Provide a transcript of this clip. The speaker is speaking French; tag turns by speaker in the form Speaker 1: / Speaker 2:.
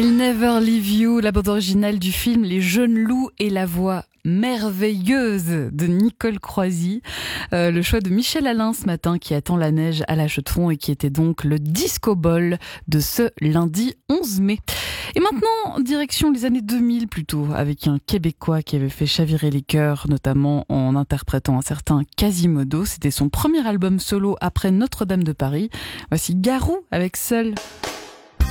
Speaker 1: I'll Never Leave You, la bande originale du film Les Jeunes Loups et la voix merveilleuse de Nicole Croisy. Le choix de Michel Alain ce matin qui attend la neige à la Chaux-de-Fonds et qui était donc le disco ball de ce lundi 11 mai. Et maintenant, direction les années 2000 plutôt, avec un Québécois qui avait fait chavirer les cœurs, notamment en interprétant un certain Quasimodo. C'était son premier album solo après Notre-Dame de Paris. Voici Garou avec Seul.